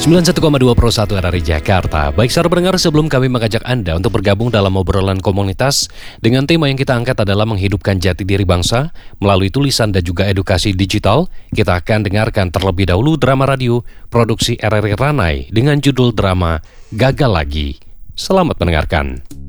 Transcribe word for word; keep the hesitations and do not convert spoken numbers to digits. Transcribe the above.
sembilan puluh satu koma dua Pro satu R R I Jakarta. Baik saudara pendengar, sebelum kami mengajak Anda untuk bergabung dalam obrolan komunitas dengan tema yang kita angkat adalah menghidupkan jati diri bangsa melalui tulisan dan juga edukasi digital, kita akan dengarkan terlebih dahulu drama radio produksi R R I Ranai dengan judul drama Gagal Lagi. Selamat mendengarkan.